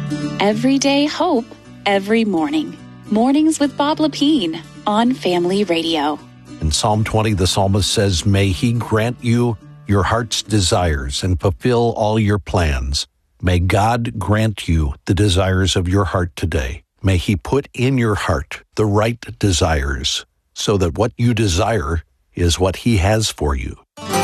Everyday hope, every morning. Mornings with Bob Lepine on Family Radio. In Psalm 20, the psalmist says, "May he grant you your heart's desires and fulfill all your plans." May God grant you the desires of your heart today. May he put in your heart the right desires so that what you desire is what he has for you.